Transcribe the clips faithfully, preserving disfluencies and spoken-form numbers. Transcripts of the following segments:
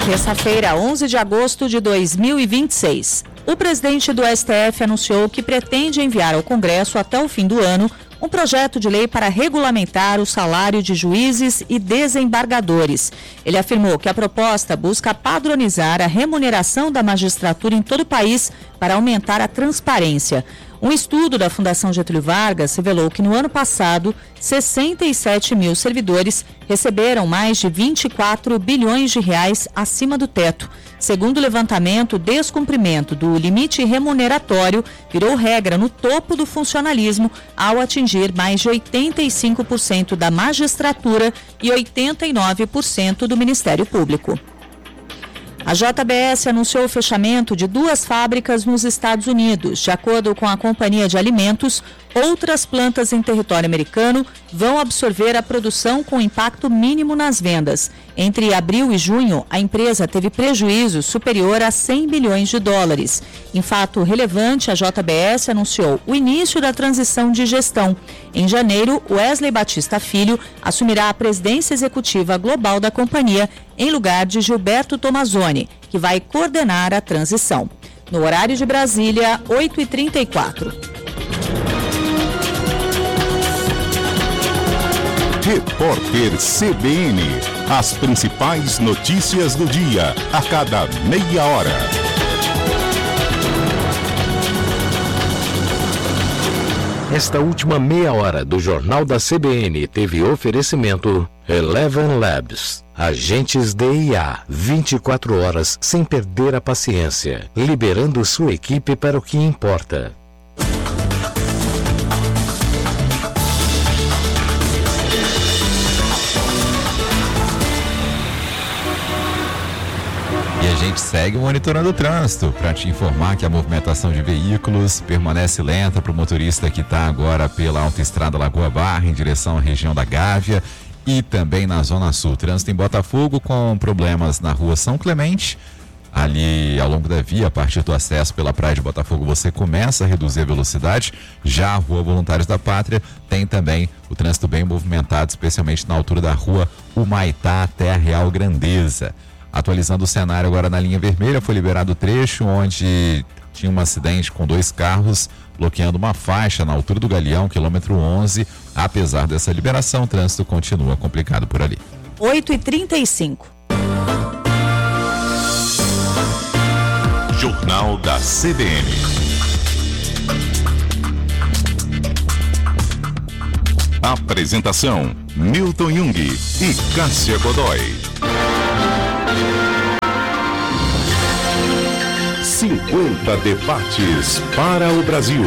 Terça-feira, onze de agosto de dois mil e vinte e seis. O presidente do S T F anunciou que pretende enviar ao Congresso até o fim do ano um projeto de lei para regulamentar o salário de juízes e desembargadores. Ele afirmou que a proposta busca padronizar a remuneração da magistratura em todo o país para aumentar a transparência. Um estudo da Fundação Getúlio Vargas revelou que no ano passado, sessenta e sete mil servidores receberam mais de vinte e quatro bilhões de reais acima do teto. Segundo o levantamento, o descumprimento do limite remuneratório virou regra no topo do funcionalismo ao atingir mais de oitenta e cinco por cento da magistratura e oitenta e nove por cento do Ministério Público. A J B S anunciou o fechamento de duas fábricas nos Estados Unidos. De acordo com a Companhia de Alimentos, outras plantas em território americano vão absorver a produção com impacto mínimo nas vendas. Entre abril e junho, a empresa teve prejuízo superior a cem bilhões de dólares. Em fato relevante, a J B S anunciou o início da transição de gestão. Em janeiro, Wesley Batista Filho assumirá a presidência executiva global da companhia, em lugar de Gilberto Tomazoni, que vai coordenar a transição. No horário de Brasília, oito e trinta e quatro. Repórter C B N. As principais notícias do dia, a cada meia hora. Esta última meia hora do Jornal da C B N teve oferecimento Eleven Labs. Agentes D I A, vinte e quatro horas sem perder a paciência, liberando sua equipe para o que importa. E a gente segue monitorando o trânsito para te informar que a movimentação de veículos permanece lenta para o motorista que está agora pela autoestrada Lagoa Barra em direção à região da Gávea e também na Zona Sul. Trânsito em Botafogo com problemas na rua São Clemente. Ali ao longo da via, a partir do acesso pela praia de Botafogo, você começa a reduzir a velocidade. Já a rua Voluntários da Pátria tem também o trânsito bem movimentado, especialmente na altura da rua Humaitá até a Real Grandeza. Atualizando o cenário agora na linha vermelha, foi liberado o trecho onde tinha um acidente com dois carros bloqueando uma faixa na altura do Galeão, quilômetro onze. Apesar dessa liberação, o trânsito continua complicado por ali. oito e trinta e cinco. Jornal da C B N. Apresentação: Milton Jung e Cássia Godoy. cinquenta debates para o Brasil.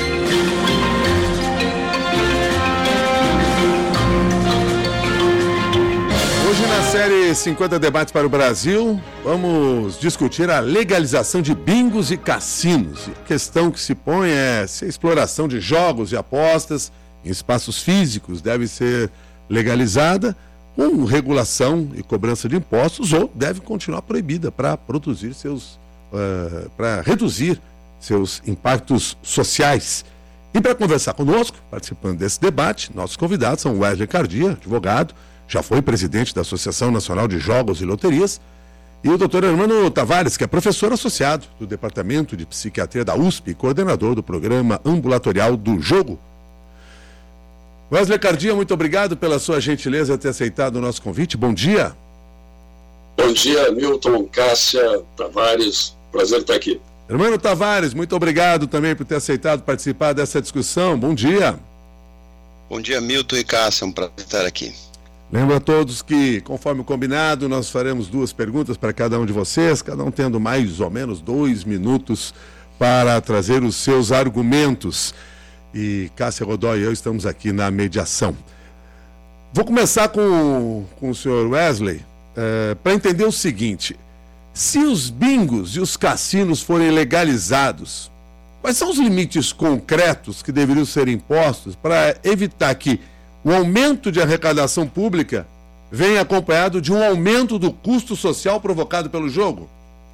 Hoje na série cinquenta debates para o Brasil, vamos discutir a legalização de bingos e cassinos. A questão que se põe é se a exploração de jogos e apostas em espaços físicos deve ser legalizada com regulação e cobrança de impostos ou deve continuar proibida para produzir seus Uh, para reduzir seus impactos sociais. E para conversar conosco, participando desse debate, nossos convidados são Wesley Cardia, advogado, já foi presidente da Associação Nacional de Jogos e Loterias, e o doutor Hermano Tavares, que é professor associado do Departamento de Psiquiatria da U S P e coordenador do Programa Ambulatorial do Jogo. Wesley Cardia, muito obrigado pela sua gentileza de ter aceitado o nosso convite. Bom dia. Bom dia, Milton, Cássia, Tavares. Prazer estar aqui. Hermano Tavares, muito obrigado também por ter aceitado participar dessa discussão. Bom dia. Bom dia, Milton e Cássia, é um prazer estar aqui. Lembro a todos que, conforme combinado, nós faremos duas perguntas para cada um de vocês, cada um tendo mais ou menos dois minutos para trazer os seus argumentos. E Cássia Godoy e eu estamos aqui na mediação. Vou começar com, com o senhor Wesley, é, para entender o seguinte: se os bingos e os cassinos forem legalizados, quais são os limites concretos que deveriam ser impostos para evitar que o aumento de arrecadação pública venha acompanhado de um aumento do custo social provocado pelo jogo?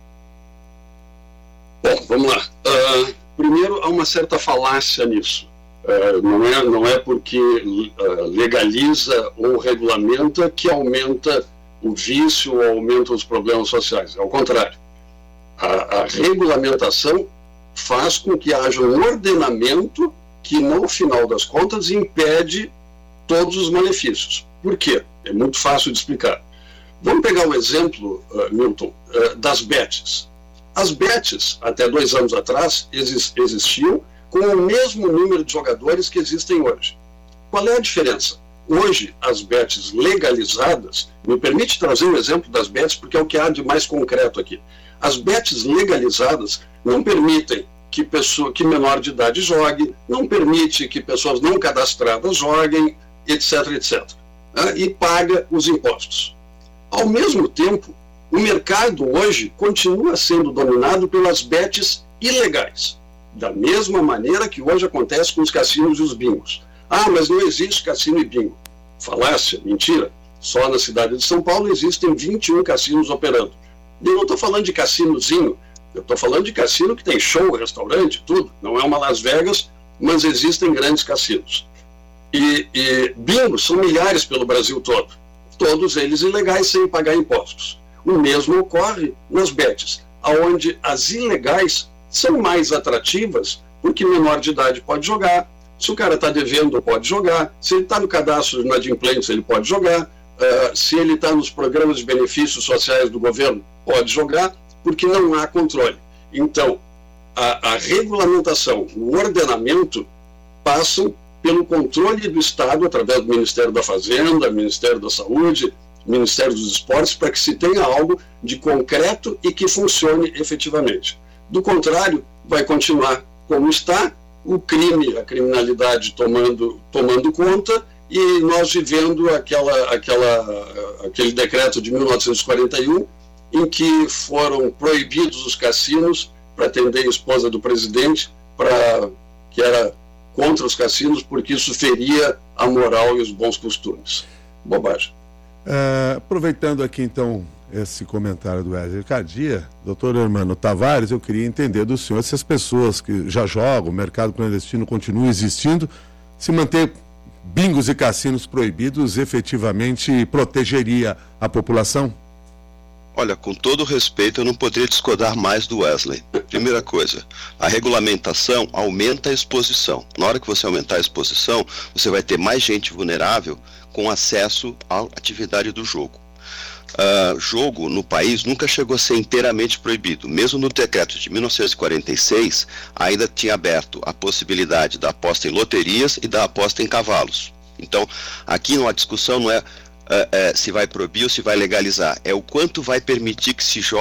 Bom, vamos lá. Uh, primeiro, há uma certa falácia nisso. Uh, não é, não é porque uh, legaliza ou regulamenta que aumenta o vício ou aumentam os problemas sociais. Ao contrário, a, a regulamentação faz com que haja um ordenamento que, no final das contas, impede todos os malefícios. Por quê? É muito fácil de explicar. Vamos pegar um exemplo, uh, Milton, uh, das bets. As bets, até dois anos atrás, exis- existiam com o mesmo número de jogadores que existem hoje. Qual é a diferença? Hoje, as bets legalizadas, me permite trazer um exemplo das bets, porque é o que há de mais concreto aqui. As bets legalizadas não permitem que, pessoa, que menor de idade jogue, não permite que pessoas não cadastradas joguem, etc, etcétera. Né? E paga os impostos. Ao mesmo tempo, o mercado hoje continua sendo dominado pelas bets ilegais, da mesma maneira que hoje acontece com os cassinos e os bingos. Ah, mas não existe cassino e bingo. Falácia, mentira. Só na cidade de São Paulo existem vinte e um cassinos operando. E eu não estou falando de cassinozinho, eu estou falando de cassino que tem show, restaurante, tudo. Não é uma Las Vegas, mas existem grandes cassinos. E, e bingos são milhares pelo Brasil todo. Todos eles ilegais sem pagar impostos. O mesmo ocorre nas bets, onde as ilegais são mais atrativas porque menor de idade pode jogar. Se o cara está devendo, pode jogar. Se ele está no cadastro de inadimplentes, ele pode jogar. Uh, se ele está nos programas de benefícios sociais do governo, pode jogar, porque não há controle. Então, a, a regulamentação, o ordenamento passam pelo controle do Estado, através do Ministério da Fazenda, Ministério da Saúde, Ministério dos Esportes, para que se tenha algo de concreto e que funcione efetivamente. Do contrário, vai continuar como está, o crime, a criminalidade tomando, tomando conta, e nós vivendo aquela, aquela, aquele decreto de mil novecentos e quarenta e um, em que foram proibidos os cassinos para atender a esposa do presidente, pra, que era contra os cassinos, porque isso feria a moral e os bons costumes. Bobagem. É, aproveitando aqui, então, esse comentário do Wesley Cardia, doutor Hermano Tavares, eu queria entender do senhor se as pessoas que já jogam, o mercado clandestino continua existindo, se manter bingos e cassinos proibidos efetivamente protegeria a população? Olha, com todo respeito, eu não poderia discordar mais do Wesley. Primeira coisa, a regulamentação aumenta a exposição. Na hora que você aumentar a exposição, você vai ter mais gente vulnerável com acesso à atividade do jogo. Uh, jogo no país nunca chegou a ser inteiramente proibido. Mesmo no decreto de mil novecentos e quarenta e seis, ainda tinha aberto a possibilidade da aposta em loterias e da aposta em cavalos. Então, aqui a discussão não é Uh, uh, se vai proibir ou se vai legalizar, é o quanto vai permitir que se jogue